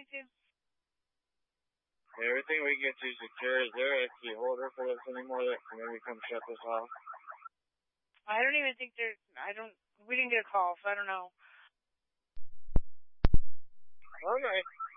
to? Everything we get to secure. Is there a key holder for this anymore that can maybe come shut this off? I don't even think there's, we didn't get a call, so I don't know. Okay.